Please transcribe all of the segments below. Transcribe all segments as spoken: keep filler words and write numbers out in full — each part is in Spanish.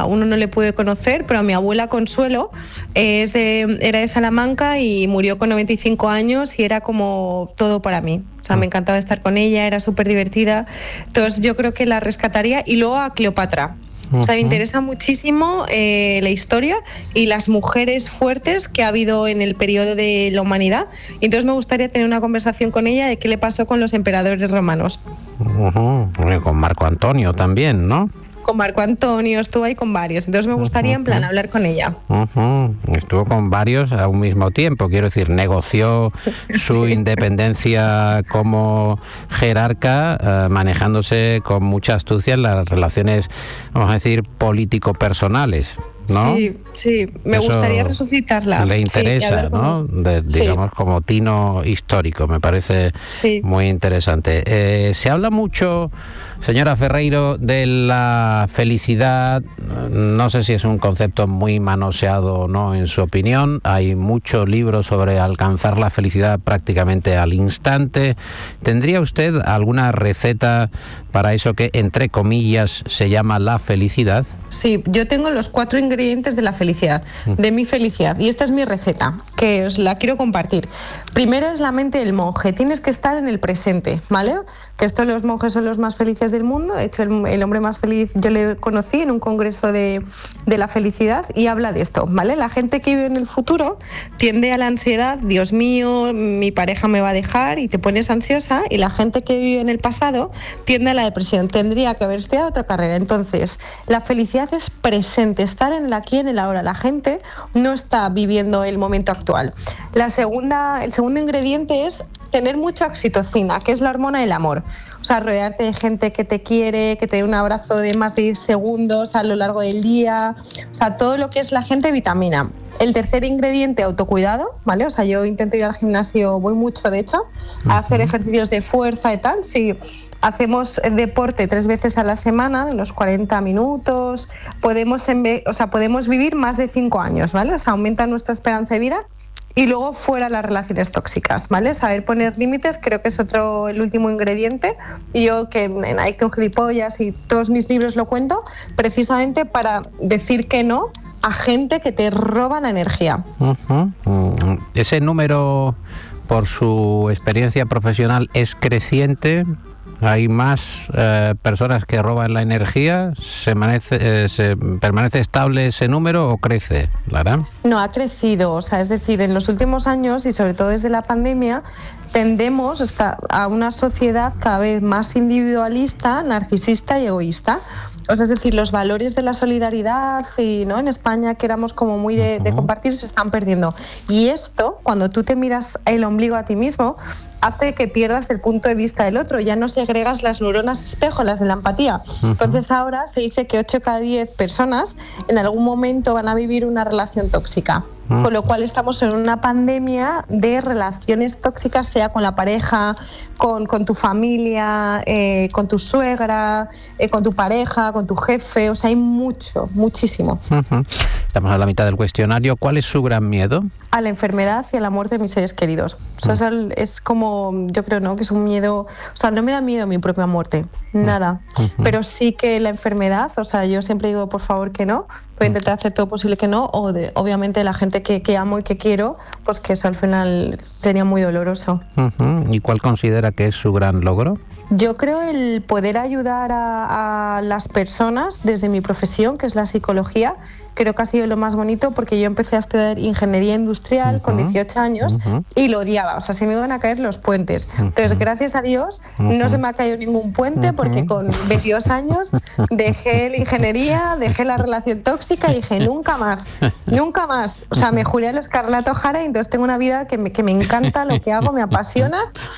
a uno no le pude conocer, pero a mi abuela Consuelo eh, es de, era de Salamanca y murió con noventa y cinco años y era como todo para mí. O sea, me encantaba estar con ella, era súper divertida. Entonces yo creo que la rescataría. Y luego a Cleopatra. O sea, me interesa muchísimo eh, la historia y las mujeres fuertes que ha habido en el periodo de la humanidad. Y entonces me gustaría tener una conversación con ella de qué le pasó con los emperadores romanos. Uh-huh. Con Marco Antonio también, ¿no? Con Marco Antonio, estuvo ahí con varios. Entonces me gustaría, uh-huh, en plan, hablar con ella. Uh-huh. Estuvo con varios a un mismo tiempo. Quiero decir, negoció su sí. independencia como jerarca, eh, manejándose con mucha astucia en las relaciones, vamos a decir, político-personales, ¿no? Sí, sí, me Eso gustaría resucitarla. Le interesa, sí, ¿no? De, digamos, sí. como tino histórico, me parece sí. muy interesante. Eh, se habla mucho, señora Ferreiro, de la felicidad. No sé si es un concepto muy manoseado o no, en su opinión. Hay muchos libros sobre alcanzar la felicidad prácticamente al instante. ¿Tendría usted alguna receta para eso que, entre comillas, se llama la felicidad? Sí, yo tengo los cuatro ingredientes de la felicidad, de mi felicidad, y esta es mi receta, que os la quiero compartir. Primero es la mente del monje, tienes que estar en el presente, ¿vale? Que esto los monjes son los más felices del mundo. De hecho, el, el hombre más feliz yo le conocí en un congreso de, de la felicidad y habla de esto, ¿vale? La gente que vive en el futuro tiende a la ansiedad, Dios mío, mi pareja me va a dejar, y te pones ansiosa, y la gente que vive en el pasado tiende a la depresión, tendría que haber estudiado otra carrera. Entonces, la felicidad es presente, estar en el aquí, en el ahora. La gente no está viviendo el momento actual. La segunda, el segundo ingrediente es tener mucha oxitocina, que es la hormona del amor. O sea, rodearte de gente que te quiere, que te dé un abrazo de más de diez segundos a lo largo del día. O sea, todo lo que es la gente vitamina. El tercer ingrediente, autocuidado, ¿vale? O sea, yo intento ir al gimnasio, voy mucho, de hecho, a hacer ejercicios de fuerza y tal. Sí, hacemos deporte tres veces a la semana, de unos cuarenta minutos. Podemos, enve- o sea, podemos vivir más de cinco años, ¿vale? O sea, aumenta nuestra esperanza de vida. Y luego fuera las relaciones tóxicas, ¿vale? Saber poner límites creo que es otro, el último ingrediente. Y yo, que en Adicto un Gilipollas y todos mis libros lo cuento, precisamente para decir que no a gente que te roba la energía. Uh-huh. Uh, ese número, por su experiencia profesional, es creciente. ¿Hay más eh, personas que roban la energía? ¿Se, manece, eh, ¿Se permanece estable ese número o crece, Lara? No, ha crecido. O sea, es decir, en los últimos años y sobre todo desde la pandemia tendemos a una sociedad cada vez más individualista, narcisista y egoísta. O sea, es decir, los valores de la solidaridad y, ¿no?, en España, que éramos como muy de, de compartir, se están perdiendo. Y esto, cuando tú te miras el ombligo a ti mismo, hace que pierdas el punto de vista del otro. Ya no segregas las neuronas espejo, las de la empatía. Uh-huh. Entonces ahora se dice que ocho de cada diez personas en algún momento van a vivir una relación tóxica. Uh-huh. Con lo cual estamos en una pandemia de relaciones tóxicas, sea con la pareja, con, con tu familia, eh, con tu suegra, eh, con tu pareja, con tu jefe. O sea, hay mucho, muchísimo. Uh-huh. Estamos a la mitad del cuestionario. ¿Cuál es su gran miedo? A la enfermedad y a la muerte de mis seres queridos. O sea, uh-huh. es como, yo creo, ¿no?, que es un miedo. O sea, no me da miedo mi propia muerte, nada. Uh-huh. Pero sí que la enfermedad, o sea, yo siempre digo, por favor, que no. Voy a intentar hacer todo posible que no, o de, obviamente la gente que, que amo y que quiero, pues que eso al final sería muy doloroso. Uh-huh. ¿Y cuál considera que es su gran logro? Yo creo el poder ayudar a, a las personas desde mi profesión, que es la psicología. Creo que ha sido lo más bonito, porque yo empecé a estudiar ingeniería industrial uh-huh. con dieciocho años uh-huh. y lo odiaba, o sea, se me iban a caer los puentes. Uh-huh. Entonces, gracias a Dios, uh-huh. no se me ha caído ningún puente, uh-huh. porque con veintidós años dejé la ingeniería, dejé la relación tóxica y dije, nunca más, nunca más. O sea, me juré al Escarlata O'Hara y entonces tengo una vida que me, que me encanta, lo que hago, me apasiona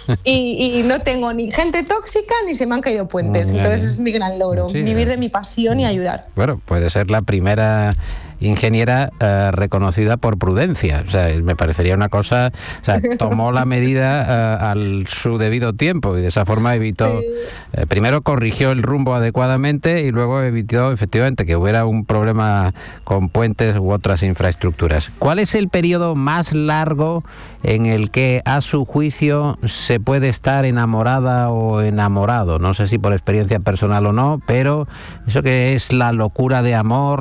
y, y no tengo ni gente tóxica ni se me han caído puentes. Entonces, es mi gran logro, sí, vivir de mi pasión y ayudar. Bueno, puede ser la primera ingeniera eh, reconocida por prudencia. O sea, me parecería una cosa, o sea, tomó la medida eh, al su debido tiempo y de esa forma evitó, sí. eh, primero corrigió el rumbo adecuadamente y luego evitó efectivamente que hubiera un problema con puentes u otras infraestructuras. ¿Cuál es el periodo más largo en el que, a su juicio, se puede estar enamorada o enamorado? No sé si por experiencia personal o no, pero eso que es la locura de amor,